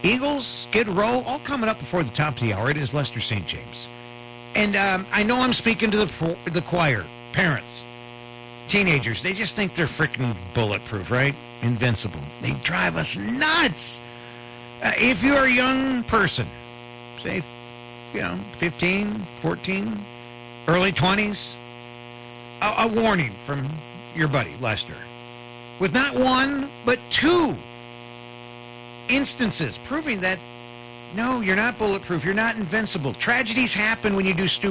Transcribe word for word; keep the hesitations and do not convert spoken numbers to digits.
Eagles, Skid Row, all coming up before the top of the hour. It is Lester Saint James. And um, I know I'm speaking to the, the choir, parents, teenagers. They just think they're freaking bulletproof, right? Invincible. They drive us nuts. Uh, if you're a young person, say, you know, fifteen, fourteen, early twenties, a, a warning from your buddy, Lester. With not one, but two instances proving that, no, you're not bulletproof. You're not invincible. Tragedies happen when you do stupid